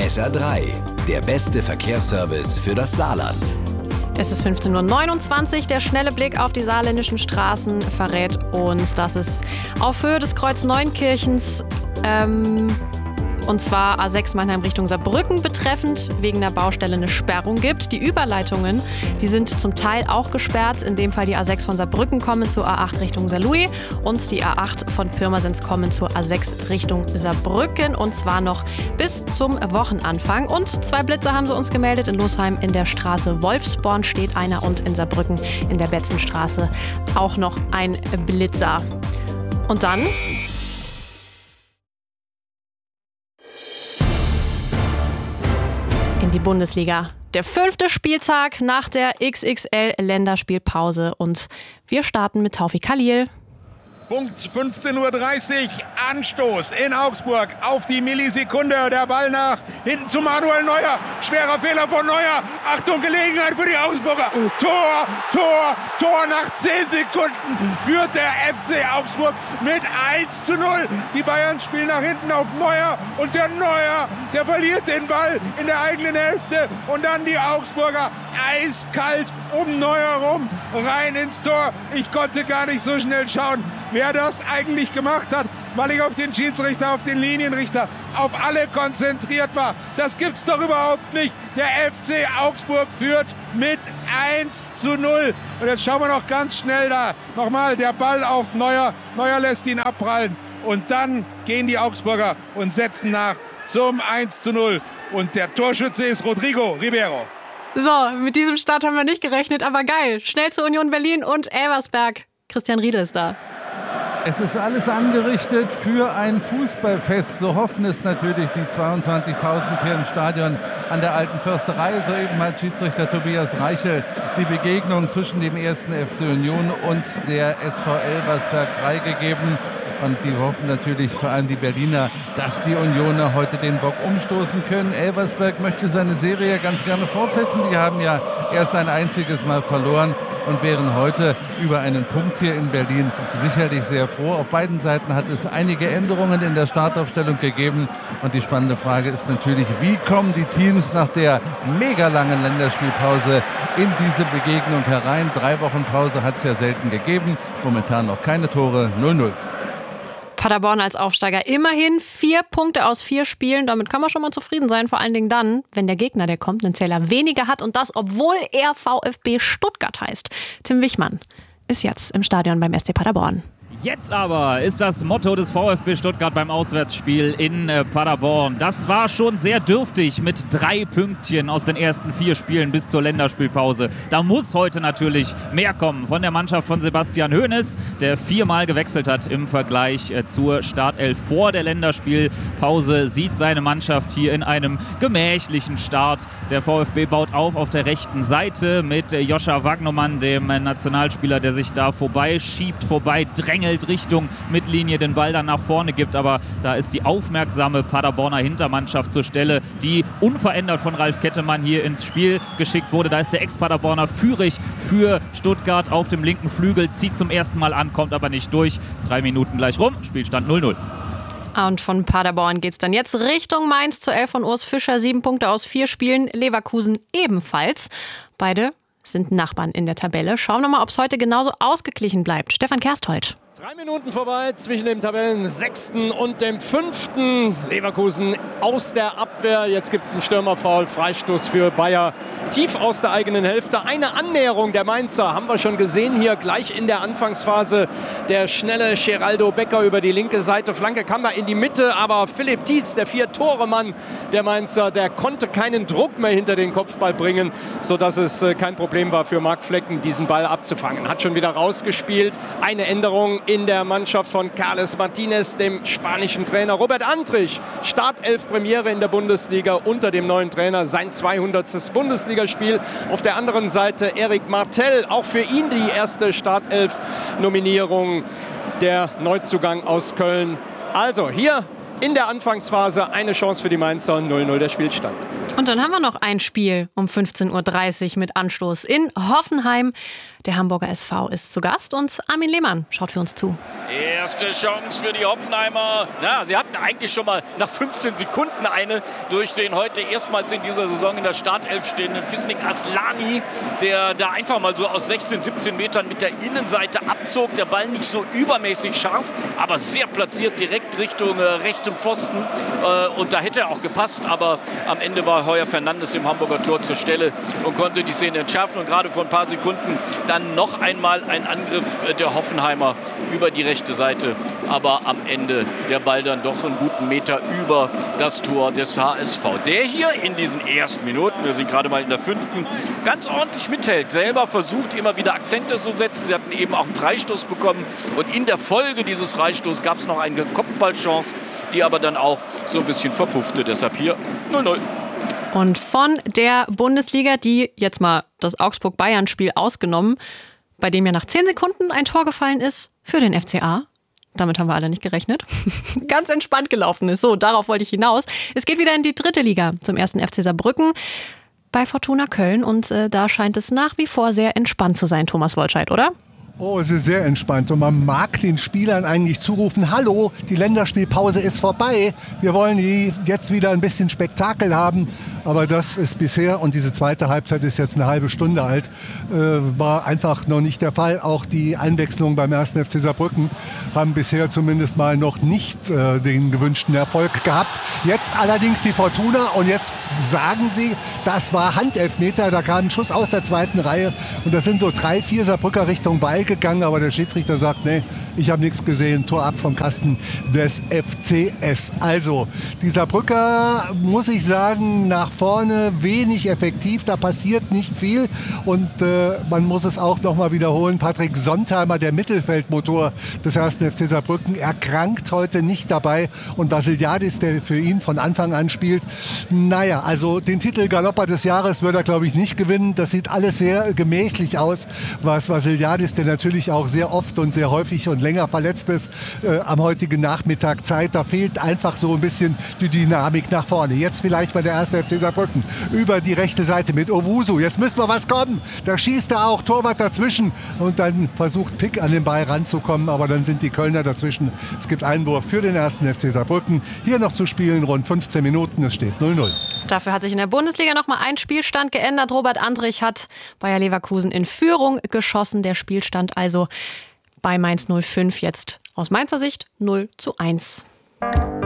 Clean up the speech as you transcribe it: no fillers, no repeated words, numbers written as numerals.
SR3, der beste Verkehrsservice für das Saarland. Es ist 15:29 Uhr. Der schnelle Blick auf die saarländischen Straßen verrät uns, dass es auf Höhe des Kreuz Neunkirchens und zwar A6 Mannheim Richtung Saarbrücken betreffend wegen der Baustelle eine Sperrung gibt. Die Überleitungen, die sind zum Teil auch gesperrt. In dem Fall die A6 von Saarbrücken kommen zur A8 Richtung Saarlouis und die A8 von Pirmasens kommen zur A6 Richtung Saarbrücken und zwar noch bis zum Wochenanfang. Und 2 Blitzer haben sie uns gemeldet. In Losheim in der Straße Wolfsborn steht einer und in Saarbrücken in der Betzenstraße auch noch ein Blitzer. Und dann in die Bundesliga. Der 5. Spieltag nach der XXL-Länderspielpause und wir starten mit Tawfik Khalil. Punkt 15:30 Uhr, Anstoß in Augsburg auf die Millisekunde. Der Ball nach hinten zu Manuel Neuer. Schwerer Fehler von Neuer. Achtung, Gelegenheit für die Augsburger. Tor nach 10 Sekunden führt der FC Augsburg mit 1:0. Die Bayern spielen nach hinten auf Neuer und der Neuer, der verliert den Ball in der eigenen Hälfte und dann die Augsburger eiskalt um Neuer rum, rein ins Tor. Ich konnte gar nicht so schnell schauen, wer das eigentlich gemacht hat, weil ich auf den Schiedsrichter, auf den Linienrichter, auf alle konzentriert war. Das gibt's doch überhaupt nicht. Der FC Augsburg führt mit 1:0. Und jetzt schauen wir noch ganz schnell da. Nochmal der Ball auf Neuer. Neuer lässt ihn abprallen. Und dann gehen die Augsburger und setzen nach zum 1:0. Und der Torschütze ist Rodrigo Ribeiro. So, mit diesem Start haben wir nicht gerechnet, aber geil. Schnell zu Union Berlin und Elversberg. Christian Riedel ist da. Es ist alles angerichtet für ein Fußballfest. So hoffen es natürlich die 22.000 hier im Stadion an der Alten Försterei. Soeben hat Schiedsrichter Tobias Reichel die Begegnung zwischen dem 1. FC Union und der SV Elversberg freigegeben. Und die hoffen natürlich, vor allem die Berliner, dass die Unioner heute den Bock umstoßen können. Elversberg möchte seine Serie ganz gerne fortsetzen. Die haben ja erst ein einziges Mal verloren und wären heute über einen Punkt hier in Berlin sicherlich sehr froh. Auf beiden Seiten hat es einige Änderungen in der Startaufstellung gegeben. Und die spannende Frage ist natürlich, wie kommen die Teams nach der mega langen Länderspielpause in diese Begegnung herein? 3 Wochen Pause hat es ja selten gegeben. Momentan noch keine Tore, 0:0. Paderborn als Aufsteiger immerhin 4 Punkte aus 4 Spielen. Damit kann man schon mal zufrieden sein. Vor allen Dingen dann, wenn der Gegner, der kommt, einen Zähler weniger hat. Und das, obwohl er VfB Stuttgart heißt. Tim Wichmann ist jetzt im Stadion beim SC Paderborn. Jetzt aber ist das Motto des VfB Stuttgart beim Auswärtsspiel in Paderborn. Das war schon sehr dürftig mit 3 Pünktchen aus den ersten 4 Spielen bis zur Länderspielpause. Da muss heute natürlich mehr kommen von der Mannschaft von Sebastian Hoeneß, der 4-mal gewechselt hat im Vergleich zur Startelf vor der Länderspielpause. Sieht seine Mannschaft hier in einem gemächlichen Start. Der VfB baut auf der rechten Seite mit Joscha Wagnermann, dem Nationalspieler, der sich da vorbeischiebt, drängt Richtung Mittellinie, den Ball dann nach vorne gibt, aber da ist die aufmerksame Paderborner Hintermannschaft zur Stelle, die unverändert von Ralf Kettemann hier ins Spiel geschickt wurde. Da ist der Ex-Paderborner Führig für Stuttgart auf dem linken Flügel, zieht zum ersten Mal an, kommt aber nicht durch. 3 Minuten gleich rum, Spielstand 0:0. Und von Paderborn geht's dann jetzt Richtung Mainz zur Elf von Urs Fischer. 7 Punkte aus 4 Spielen, Leverkusen ebenfalls. Beide sind Nachbarn in der Tabelle. Schauen wir mal, ob es heute genauso ausgeglichen bleibt. Stefan Kersthold. 3 Minuten vorbei zwischen dem Tabellen-6. und dem 5. Leverkusen aus der Abwehr. Jetzt gibt es einen Stürmerfoul, Freistoß für Bayer tief aus der eigenen Hälfte. Eine Annäherung der Mainzer haben wir schon gesehen hier gleich in der Anfangsphase. Der schnelle Geraldo Becker über die linke Seite. Flanke kam da in die Mitte, aber Philipp Tietz, der 4-Tore-Mann der Mainzer, der konnte keinen Druck mehr hinter den Kopfball bringen, sodass es kein Problem war für Marc Flecken, diesen Ball abzufangen. Hat schon wieder rausgespielt. Eine Änderung in der Mannschaft von Carles Martinez, dem spanischen Trainer. Robert Andrich, Startelf-Premiere in der Bundesliga unter dem neuen Trainer, sein 200. Bundesligaspiel. Auf der anderen Seite Eric Martel, auch für ihn die erste Startelf-Nominierung, der Neuzugang aus Köln. Also hier in der Anfangsphase eine Chance für die Mainzer, 0:0 der Spielstand. Und dann haben wir noch ein Spiel um 15.30 Uhr mit Anstoß in Hoffenheim. Der Hamburger SV ist zu Gast und Armin Lehmann schaut für uns zu. Erste Chance für die Hoffenheimer. Ja, sie hatten eigentlich schon mal nach 15 Sekunden eine durch den heute erstmals in dieser Saison in der Startelf stehenden Fisnik Aslani, der da einfach mal so aus 16, 17 Metern mit der Innenseite abzog. Der Ball nicht so übermäßig scharf, aber sehr platziert direkt Richtung rechtem Pfosten. Und da hätte er auch gepasst, aber am Ende war Heuer Fernandes im Hamburger Tor zur Stelle und konnte die Szene entschärfen. Und gerade vor ein paar Sekunden dann noch einmal ein Angriff der Hoffenheimer über die rechte Seite. Aber am Ende der Ball dann doch einen guten Meter über das Tor des HSV. Der hier in diesen ersten Minuten, wir sind gerade mal in der 5., ganz ordentlich mithält. Selber versucht immer wieder Akzente zu setzen. Sie hatten eben auch einen Freistoß bekommen. Und in der Folge dieses Freistoßes gab es noch eine Kopfballchance, die aber dann auch so ein bisschen verpuffte. Deshalb hier 0-0. Und von der Bundesliga, die jetzt mal das Augsburg-Bayern-Spiel ausgenommen, bei dem ja nach 10 Sekunden ein Tor gefallen ist für den FCA. Damit haben wir alle nicht gerechnet. Ganz entspannt gelaufen ist. So, darauf wollte ich hinaus. Es geht wieder in die 3. Liga zum 1. FC Saarbrücken bei Fortuna Köln. Und da scheint es nach wie vor sehr entspannt zu sein, Thomas Wolscheid, oder? Oh, es ist sehr entspannt und man mag den Spielern eigentlich zurufen, hallo, die Länderspielpause ist vorbei, wir wollen jetzt wieder ein bisschen Spektakel haben, aber das ist bisher, und diese zweite Halbzeit ist jetzt eine halbe Stunde alt, war einfach noch nicht der Fall. Auch die Einwechslungen beim 1. FC Saarbrücken haben bisher zumindest mal noch nicht den gewünschten Erfolg gehabt. Jetzt allerdings die Fortuna und jetzt sagen sie, das war Handelfmeter, da kam ein Schuss aus der zweiten Reihe und das sind so 3, 4 Saarbrücker Richtung Ball gegangen, aber der Schiedsrichter sagt, nee, ich habe nichts gesehen, Tor ab vom Kasten des FCS. Also, die Saarbrücker, muss ich sagen, nach vorne wenig effektiv, da passiert nicht viel und man muss es auch nochmal wiederholen, Patrick Sontheimer, der Mittelfeldmotor des 1. FC Saarbrücken, erkrankt heute nicht dabei und Vasiliadis, der für ihn von Anfang an spielt, naja, also den Titel Galopper des Jahres wird er, glaube ich, nicht gewinnen. Das sieht alles sehr gemächlich aus, was Vasiliadis, der natürlich auch sehr oft und sehr häufig und länger verletzt ist, am heutigen Nachmittag Zeit. Da fehlt einfach so ein bisschen die Dynamik nach vorne. Jetzt vielleicht bei der 1. FC Saarbrücken über die rechte Seite mit Owusu. Jetzt müsste mal was kommen. Da schießt er auch, Torwart dazwischen und dann versucht Pick an den Ball ranzukommen, aber dann sind die Kölner dazwischen. Es gibt Einwurf für den 1. FC Saarbrücken. Hier noch zu spielen, rund 15 Minuten. Es steht 0-0. Dafür hat sich in der Bundesliga noch mal ein Spielstand geändert. Robert Andrich hat Bayer Leverkusen in Führung geschossen. Der Spielstand also bei Mainz 05 jetzt aus Mainzer Sicht 0:1.